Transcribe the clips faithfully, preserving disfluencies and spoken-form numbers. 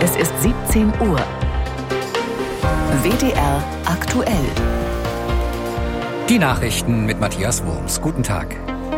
Es ist siebzehn Uhr. W D R aktuell. Die Nachrichten mit Matthias Wurms. Guten Tag.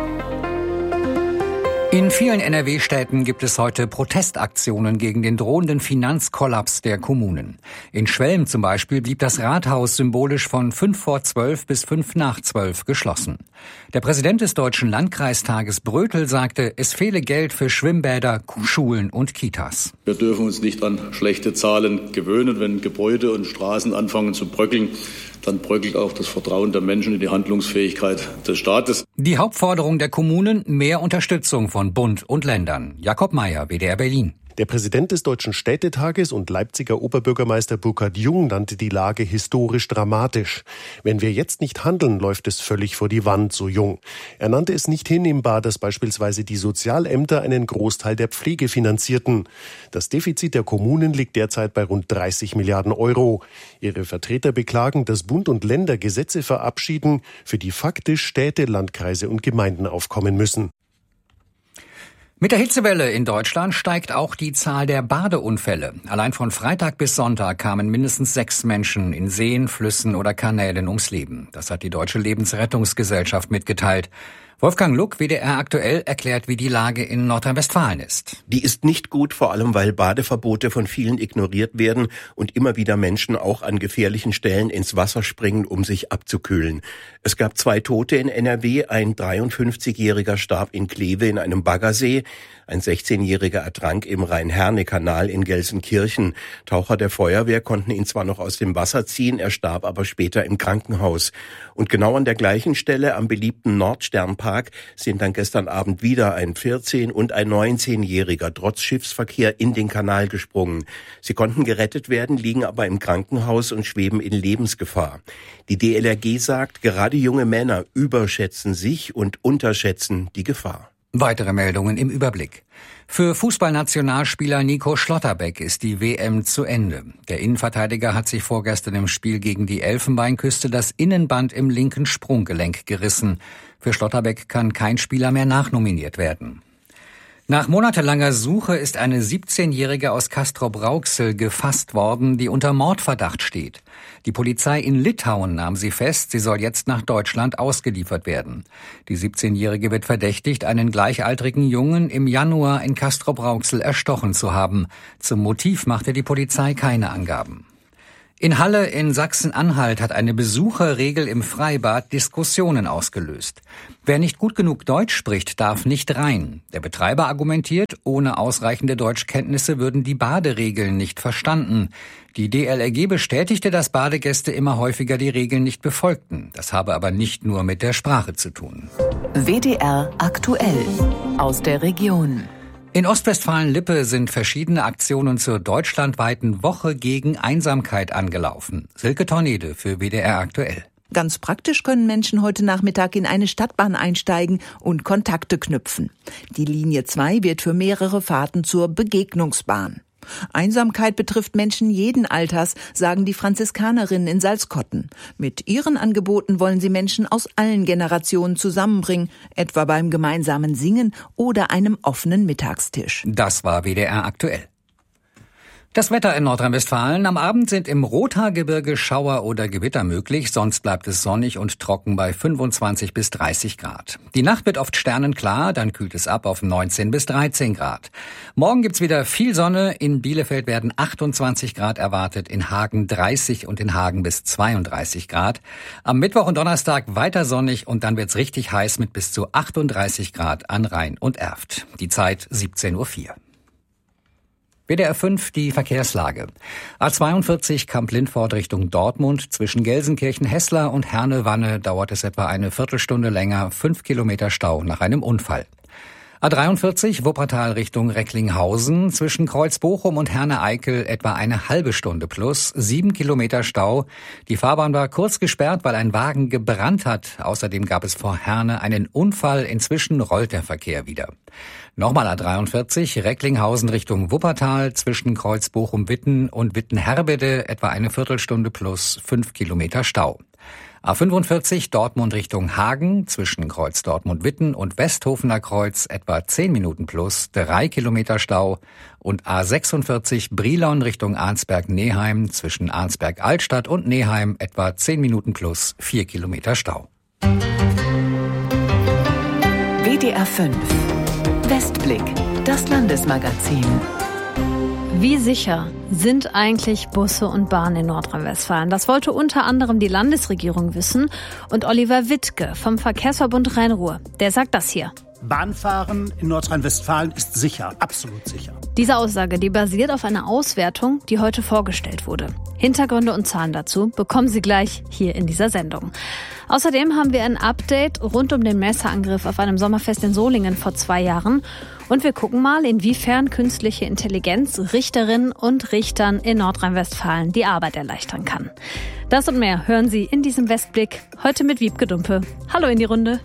In vielen N R W-Städten gibt es heute Protestaktionen gegen den drohenden Finanzkollaps der Kommunen. In Schwelm zum Beispiel blieb das Rathaus symbolisch von fünf vor zwölf bis fünf nach zwölf geschlossen. Der Präsident des Deutschen Landkreistages Brötel sagte, es fehle Geld für Schwimmbäder, Schulen und Kitas. Wir dürfen uns nicht an schlechte Zahlen gewöhnen. Wenn Gebäude und Straßen anfangen zu bröckeln, dann bröckelt auch das Vertrauen der Menschen in die Handlungsfähigkeit des Staates. Die Hauptforderung der Kommunen: mehr Unterstützung von Bund und Ländern. Jakob Mayer, W D R Berlin. Der Präsident des Deutschen Städtetages und Leipziger Oberbürgermeister Burkhard Jung nannte die Lage historisch dramatisch. Wenn wir jetzt nicht handeln, läuft es völlig vor die Wand, so Jung. Er nannte es nicht hinnehmbar, dass beispielsweise die Sozialämter einen Großteil der Pflege finanzierten. Das Defizit der Kommunen liegt derzeit bei rund dreißig Milliarden Euro. Ihre Vertreter beklagen, dass Bund und Länder Gesetze verabschieden, für die faktisch Städte, Landkreise und Gemeinden aufkommen müssen. Mit der Hitzewelle in Deutschland steigt auch die Zahl der Badeunfälle. Allein von Freitag bis Sonntag kamen mindestens sechs Menschen in Seen, Flüssen oder Kanälen ums Leben. Das hat die Deutsche Lebensrettungsgesellschaft mitgeteilt. Wolfgang Luck, W D R aktuell, erklärt, wie die Lage in Nordrhein-Westfalen ist. Die ist nicht gut, vor allem weil Badeverbote von vielen ignoriert werden und immer wieder Menschen auch an gefährlichen Stellen ins Wasser springen, um sich abzukühlen. Es gab zwei Tote in N R W, ein dreiundfünfzigjähriger starb in Kleve in einem Baggersee, ein sechzehnjähriger ertrank im Rhein-Herne-Kanal in Gelsenkirchen. Taucher der Feuerwehr konnten ihn zwar noch aus dem Wasser ziehen, er starb aber später im Krankenhaus. Und genau an der gleichen Stelle am beliebten Nordsternpark sind dann gestern Abend wieder ein vierzehn- und ein neunzehnjähriger trotz Schiffsverkehr in den Kanal gesprungen. Sie konnten gerettet werden, liegen aber im Krankenhaus und schweben in Lebensgefahr. Die D L R G sagt, gerade junge Männer überschätzen sich und unterschätzen die Gefahr. Weitere Meldungen im Überblick. Für Fußballnationalspieler Nico Schlotterbeck ist die W M zu Ende. Der Innenverteidiger hat sich vorgestern im Spiel gegen die Elfenbeinküste das Innenband im linken Sprunggelenk gerissen. Für Schlotterbeck kann kein Spieler mehr nachnominiert werden. Nach monatelanger Suche ist eine siebzehnjährige aus Castrop-Rauxel gefasst worden, die unter Mordverdacht steht. Die Polizei in Litauen nahm sie fest, sie soll jetzt nach Deutschland ausgeliefert werden. Die siebzehnjährige wird verdächtigt, einen gleichaltrigen Jungen im Januar in Castrop-Rauxel erstochen zu haben. Zum Motiv machte die Polizei keine Angaben. In Halle in Sachsen-Anhalt hat eine Besucherregel im Freibad Diskussionen ausgelöst. Wer nicht gut genug Deutsch spricht, darf nicht rein. Der Betreiber argumentiert, ohne ausreichende Deutschkenntnisse würden die Baderegeln nicht verstanden. Die D L R G bestätigte, dass Badegäste immer häufiger die Regeln nicht befolgten. Das habe aber nicht nur mit der Sprache zu tun. W D R aktuell aus der Region. In Ostwestfalen-Lippe sind verschiedene Aktionen zur deutschlandweiten Woche gegen Einsamkeit angelaufen. Silke Tornede für W D R aktuell. Ganz praktisch können Menschen heute Nachmittag in eine Stadtbahn einsteigen und Kontakte knüpfen. Die Linie zwei wird für mehrere Fahrten zur Begegnungsbahn. Einsamkeit betrifft Menschen jeden Alters, sagen die Franziskanerinnen in Salzkotten. Mit ihren Angeboten wollen sie Menschen aus allen Generationen zusammenbringen, etwa beim gemeinsamen Singen oder einem offenen Mittagstisch. Das war W D R aktuell. Das Wetter in Nordrhein-Westfalen. Am Abend sind im Rothaargebirge Schauer oder Gewitter möglich, sonst bleibt es sonnig und trocken bei fünfundzwanzig bis dreißig Grad. Die Nacht wird oft sternenklar, dann kühlt es ab auf neunzehn bis dreizehn Grad. Morgen gibt's wieder viel Sonne, in Bielefeld werden achtundzwanzig Grad erwartet, in Hagen dreißig und in Hagen bis zweiunddreißig Grad. Am Mittwoch und Donnerstag weiter sonnig und dann wird's richtig heiß mit bis zu achtunddreißig Grad an Rhein und Erft. Die Zeit siebzehn Uhr vier. W D R fünf, die Verkehrslage. A zweiundvierzig Kamp-Lindfort Richtung Dortmund. Zwischen Gelsenkirchen-Hessler und Herne-Wanne dauert es etwa eine Viertelstunde länger. Fünf Kilometer Stau nach einem Unfall. A dreiundvierzig Wuppertal Richtung Recklinghausen. Zwischen Kreuz-Bochum und Herne-Eickel etwa eine halbe Stunde plus. Sieben Kilometer Stau. Die Fahrbahn war kurz gesperrt, weil ein Wagen gebrannt hat. Außerdem gab es vor Herne einen Unfall. Inzwischen rollt der Verkehr wieder. Nochmal A dreiundvierzig, Recklinghausen Richtung Wuppertal, zwischen Kreuz-Bochum-Witten und Witten-Herbede etwa eine Viertelstunde plus fünf Kilometer Stau. A fünfundvierzig Dortmund Richtung Hagen zwischen Kreuz Dortmund-Witten und Westhofener Kreuz etwa zehn Minuten plus, drei Kilometer Stau. Und A sechsundvierzig Brilon Richtung Arnsberg-Neheim zwischen Arnsberg-Altstadt und Neheim etwa zehn Minuten plus, vier Kilometer Stau. W D R fünf Westblick, das Landesmagazin. Wie sicher sind eigentlich Busse und Bahnen in Nordrhein-Westfalen? Das wollte unter anderem die Landesregierung wissen. Und Oliver Wittke vom Verkehrsverbund Rhein-Ruhr, der sagt das hier. Bahnfahren in Nordrhein-Westfalen ist sicher, absolut sicher. Diese Aussage, die basiert auf einer Auswertung, die heute vorgestellt wurde. Hintergründe und Zahlen dazu bekommen Sie gleich hier in dieser Sendung. Außerdem haben wir ein Update rund um den Messerangriff auf einem Sommerfest in Solingen vor zwei Jahren. Und wir gucken mal, inwiefern künstliche Intelligenz Richterinnen und Richtern in Nordrhein-Westfalen die Arbeit erleichtern kann. Das und mehr hören Sie in diesem Westblick, heute mit Wiebke Dumpe. Hallo in die Runde.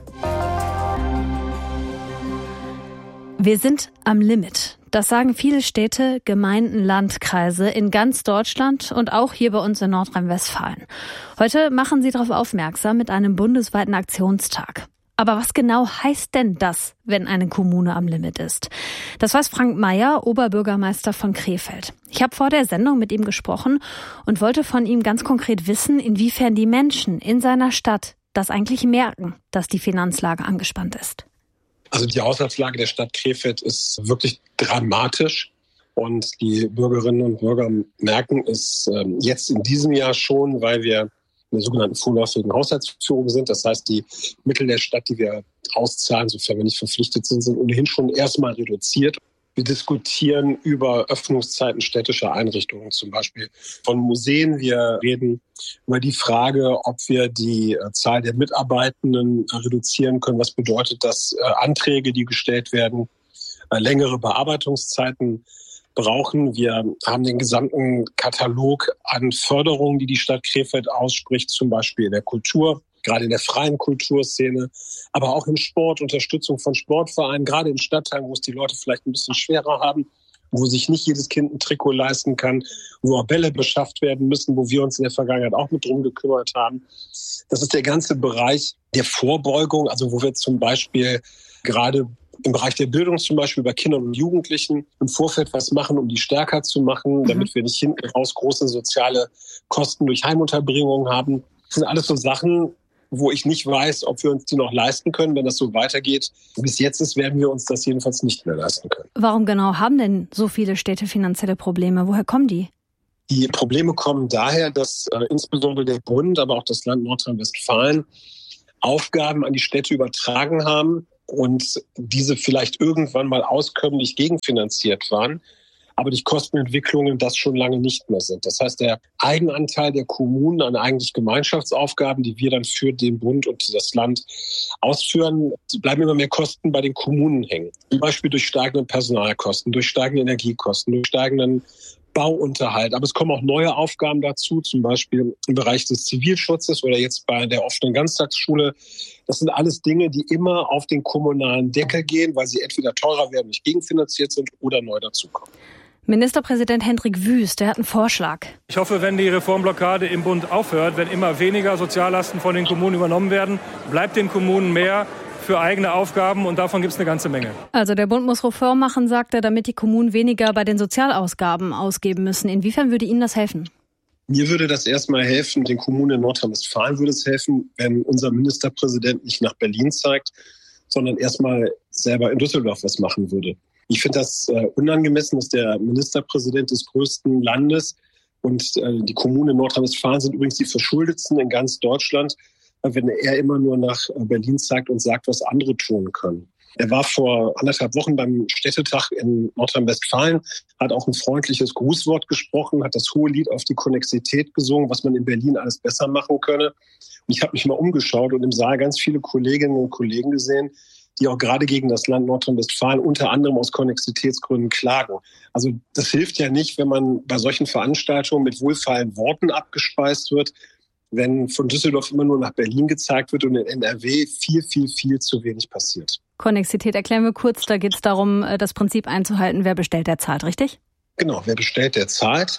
Wir sind am Limit. Das sagen viele Städte, Gemeinden, Landkreise in ganz Deutschland und auch hier bei uns in Nordrhein-Westfalen. Heute machen sie darauf aufmerksam mit einem bundesweiten Aktionstag. Aber was genau heißt denn das, wenn eine Kommune am Limit ist? Das weiß Frank Meyer, Oberbürgermeister von Krefeld. Ich habe vor der Sendung mit ihm gesprochen und wollte von ihm ganz konkret wissen, inwiefern die Menschen in seiner Stadt das eigentlich merken, dass die Finanzlage angespannt ist. Also die Haushaltslage der Stadt Krefeld ist wirklich dramatisch und die Bürgerinnen und Bürger merken es ähm, jetzt in diesem Jahr schon, weil wir in der sogenannten vorläufigen Haushaltsführung sind. Das heißt, die Mittel der Stadt, die wir auszahlen, sofern wir nicht verpflichtet sind, sind ohnehin schon erstmal reduziert. Wir diskutieren über Öffnungszeiten städtischer Einrichtungen, zum Beispiel von Museen. Wir reden über die Frage, ob wir die Zahl der Mitarbeitenden reduzieren können. Was bedeutet das? Anträge, die gestellt werden, längere Bearbeitungszeiten brauchen. Wir haben den gesamten Katalog an Förderungen, die die Stadt Krefeld ausspricht, zum Beispiel in der Kultur, gerade in der freien Kulturszene, aber auch im Sport, Unterstützung von Sportvereinen, gerade in Stadtteilen, wo es die Leute vielleicht ein bisschen schwerer haben, wo sich nicht jedes Kind ein Trikot leisten kann, wo auch Bälle beschafft werden müssen, wo wir uns in der Vergangenheit auch mit drum gekümmert haben. Das ist der ganze Bereich der Vorbeugung, also wo wir zum Beispiel gerade im Bereich der Bildung zum Beispiel bei Kindern und Jugendlichen im Vorfeld was machen, um die stärker zu machen, damit wir nicht hinten raus große soziale Kosten durch Heimunterbringung haben. Das sind alles so Sachen, wo ich nicht weiß, ob wir uns die noch leisten können, wenn das so weitergeht. Bis jetzt ist, werden wir uns das jedenfalls nicht mehr leisten können. Warum genau haben denn so viele Städte finanzielle Probleme? Woher kommen die? Die Probleme kommen daher, dass äh, insbesondere der Bund, aber auch das Land Nordrhein-Westfalen Aufgaben an die Städte übertragen haben und diese vielleicht irgendwann mal auskömmlich gegenfinanziert waren, aber die Kostenentwicklungen das schon lange nicht mehr sind. Das heißt, der Eigenanteil der Kommunen an eigentlich Gemeinschaftsaufgaben, die wir dann für den Bund und das Land ausführen, bleiben immer mehr Kosten bei den Kommunen hängen. Zum Beispiel durch steigende Personalkosten, durch steigende Energiekosten, durch steigenden Bauunterhalt. Aber es kommen auch neue Aufgaben dazu, zum Beispiel im Bereich des Zivilschutzes oder jetzt bei der offenen Ganztagsschule. Das sind alles Dinge, die immer auf den kommunalen Deckel gehen, weil sie entweder teurer werden, nicht gegenfinanziert sind oder neu dazukommen. Ministerpräsident Hendrik Wüst, der hat einen Vorschlag. Ich hoffe, wenn die Reformblockade im Bund aufhört, wenn immer weniger Soziallasten von den Kommunen übernommen werden, bleibt den Kommunen mehr für eigene Aufgaben und davon gibt es eine ganze Menge. Also der Bund muss Reform machen, sagt er, damit die Kommunen weniger bei den Sozialausgaben ausgeben müssen. Inwiefern würde Ihnen das helfen? Mir würde das erstmal helfen, den Kommunen in Nordrhein-Westfalen würde es helfen, wenn unser Ministerpräsident nicht nach Berlin zeigt, sondern erstmal selber in Düsseldorf was machen würde. Ich finde das äh, unangemessen, dass der Ministerpräsident des größten Landes und äh, die Kommunen in Nordrhein-Westfalen sind übrigens die verschuldetsten in ganz Deutschland, wenn er immer nur nach Berlin zeigt und sagt, was andere tun können. Er war vor anderthalb Wochen beim Städtetag in Nordrhein-Westfalen, hat auch ein freundliches Grußwort gesprochen, hat das hohe Lied auf die Konnexität gesungen, was man in Berlin alles besser machen könne. Und ich habe mich mal umgeschaut und im Saal ganz viele Kolleginnen und Kollegen gesehen, die auch gerade gegen das Land Nordrhein-Westfalen unter anderem aus Konnexitätsgründen klagen. Also das hilft ja nicht, wenn man bei solchen Veranstaltungen mit wohlfeilen Worten abgespeist wird, wenn von Düsseldorf immer nur nach Berlin gezeigt wird und in N R W viel, viel, viel zu wenig passiert. Konnexität erklären wir kurz. Da geht es darum, das Prinzip einzuhalten, wer bestellt, der zahlt, richtig? Genau, wer bestellt, der zahlt.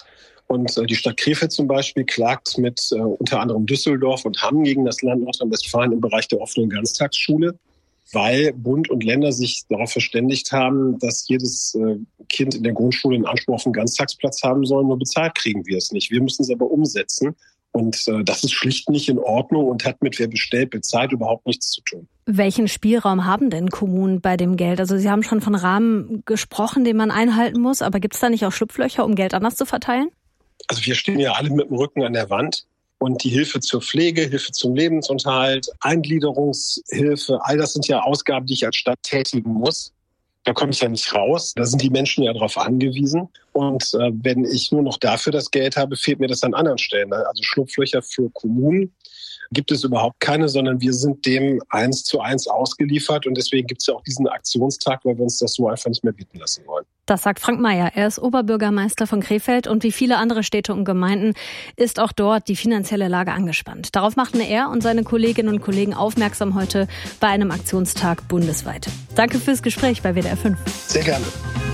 Und äh, die Stadt Krefeld zum Beispiel klagt mit äh, unter anderem Düsseldorf und Hamm gegen das Land Nordrhein-Westfalen im Bereich der offenen Ganztagsschule, weil Bund und Länder sich darauf verständigt haben, dass jedes äh, Kind in der Grundschule einen Anspruch auf einen Ganztagsplatz haben soll. Nur bezahlt kriegen wir es nicht. Wir müssen es aber umsetzen. Und äh, das ist schlicht nicht in Ordnung und hat mit wer bestellt, bezahlt überhaupt nichts zu tun. Welchen Spielraum haben denn Kommunen bei dem Geld? Also Sie haben schon von Rahmen gesprochen, den man einhalten muss. Aber gibt es da nicht auch Schlupflöcher, um Geld anders zu verteilen? Also wir stehen ja alle mit dem Rücken an der Wand. Und die Hilfe zur Pflege, Hilfe zum Lebensunterhalt, Eingliederungshilfe, all das sind ja Ausgaben, die ich als Stadt tätigen muss. Da komme ich ja nicht raus. Da sind die Menschen ja darauf angewiesen. Und äh, wenn ich nur noch dafür das Geld habe, fehlt mir das an anderen Stellen. Also Schlupflöcher für Kommunen gibt es überhaupt keine, sondern wir sind dem eins zu eins ausgeliefert. Und deswegen gibt es ja auch diesen Aktionstag, weil wir uns das so einfach nicht mehr bieten lassen wollen. Das sagt Frank Mayer. Er ist Oberbürgermeister von Krefeld und wie viele andere Städte und Gemeinden ist auch dort die finanzielle Lage angespannt. Darauf machten er und seine Kolleginnen und Kollegen aufmerksam heute bei einem Aktionstag bundesweit. Danke fürs Gespräch bei W D R fünf. Sehr gerne.